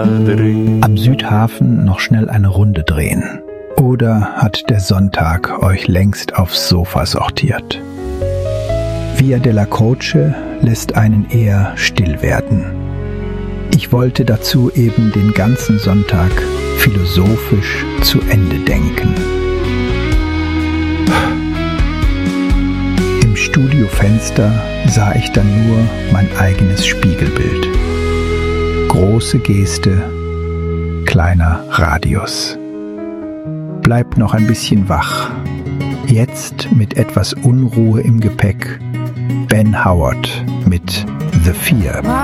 Am Südhafen noch schnell eine Runde drehen? Oder hat der Sonntag euch längst aufs Sofa sortiert? Via della Croce lässt einen eher still werden. Ich wollte dazu eben den ganzen Sonntag philosophisch zu Ende denken. Im Studiofenster sah ich dann nur mein eigenes Spiegelbild. Große Geste, kleiner Radius. Bleib noch ein bisschen wach. Jetzt mit etwas Unruhe im Gepäck. Ben Howard mit The Fear.